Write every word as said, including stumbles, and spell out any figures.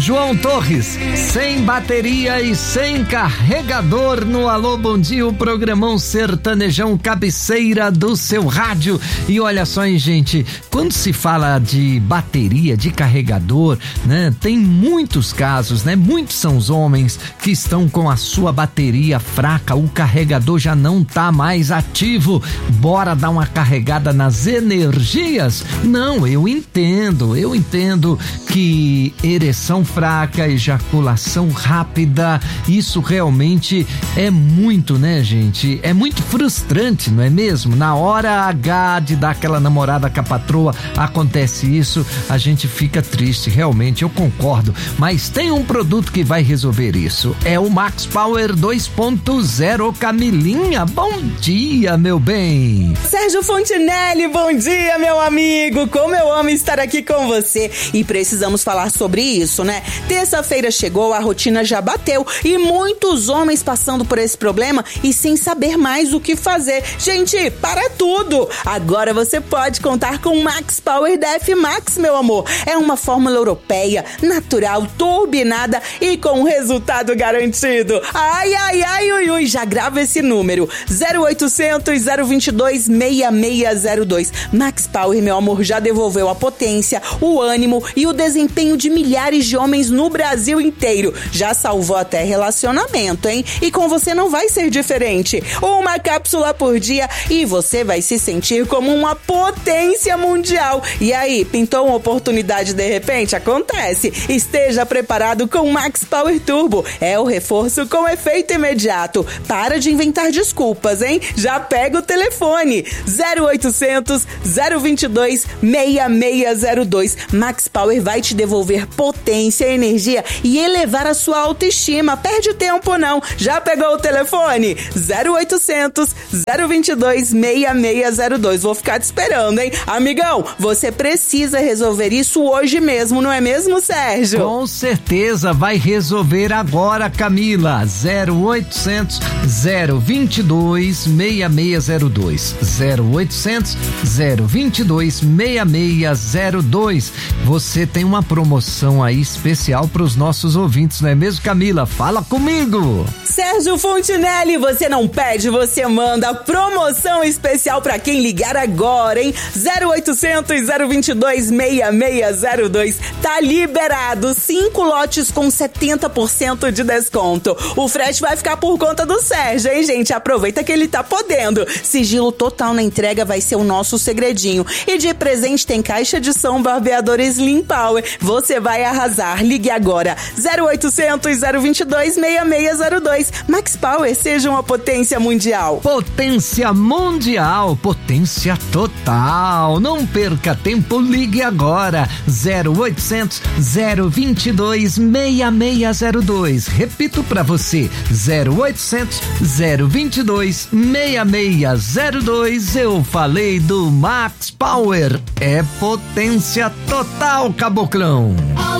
João Torres, sem bateria e sem carregador no Alô Bom Dia, o programão sertanejão cabeceira do seu rádio. E olha só, hein, gente, quando se fala de bateria, de carregador, né, tem muitos casos, né, muitos são os homens que estão com a sua bateria fraca, o carregador já não tá mais ativo. Bora dar uma carregada nas energias? Não, eu entendo, eu entendo que ereção fraca, ejaculação rápida, isso realmente é muito, né, gente? É muito frustrante, não é mesmo? Na hora H de dar aquela namorada com a patroa, acontece isso, a gente fica triste, realmente, eu concordo. Mas tem um produto que vai resolver isso, é o Max Power dois ponto zero. Camilinha, bom dia, meu bem. Sérgio Fontinelli, bom dia, meu amigo. Como eu amo estar aqui com você. E precisamos falar sobre isso, né? Terça-feira chegou, a rotina já bateu e muitos homens passando por esse problema e sem saber mais o que fazer. Gente, para tudo! Agora você pode contar com o Max Power da F-Max, meu amor. É uma fórmula europeia, natural, turbinada e com resultado garantido. Ai, ai, ai, ui, ui, já grava esse número. zero oitocentos, zero vinte e dois, seis seis zero dois. Max Power, meu amor, já devolveu a potência, o ânimo e o desempenho de milhares de homens no Brasil inteiro. Já salvou até relacionamento, hein? E com você não vai ser diferente. Uma cápsula por dia e você vai se sentir como uma potência mundial. E aí, pintou uma oportunidade de repente? Acontece. Esteja preparado com Max Power Turbo. É o reforço com efeito imediato. Para de inventar desculpas, hein? Já pega o telefone. zero oitocentos, zero vinte e dois, seis seis zero dois. Max Power vai te devolver potência, energia e elevar a sua autoestima. Perde tempo não. Já pegou o telefone? zero oitocentos, zero vinte e dois, seis seis zero dois. Vou ficar te esperando, hein? Amigão, você precisa resolver isso hoje mesmo, não é mesmo, Sérgio? Com certeza vai resolver agora, Camila. zero oitocentos, zero vinte e dois, seis seis zero dois. zero oitocentos, zero vinte e dois, seis seis zero dois. Você tem uma promoção aí especial para os nossos ouvintes, não é mesmo, Camila? Fala comigo! Sérgio Fontinelli, você não pede, você manda. Promoção especial para quem ligar agora, hein? zero oitocentos, zero vinte e dois, seis seis zero dois. Tá liberado. Cinco lotes com setenta por cento de desconto. O frete vai ficar por conta do Sérgio, hein, gente? Aproveita que ele tá podendo. Sigilo total na entrega vai ser o nosso segredinho. E de presente tem caixa de som barbeador Slim Power. Você vai arrasar. Ligue agora. zero oitocentos, zero vinte e dois, seis seis zero dois. Max Power, seja uma potência mundial. Potência mundial, potência total. Não perca tempo, ligue agora. zero oitocentos, zero vinte e dois, seis seis zero dois. Repito pra você, zero oitocentos, zero vinte e dois, seis seis zero dois. Eu falei do Max Power. É potência total, caboclão.